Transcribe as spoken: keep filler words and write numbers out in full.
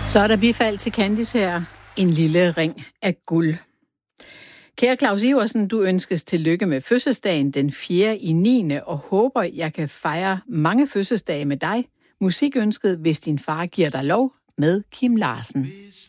Så er der bifald til Candice her. En lille ring af guld. Kære Claus Iversen, du ønskes tillykke med fødselsdagen den fjerde i niende og håber, jeg kan fejre mange fødselsdage med dig. Musikønsket, hvis din far giver dig lov, med Kim Larsen. Hvis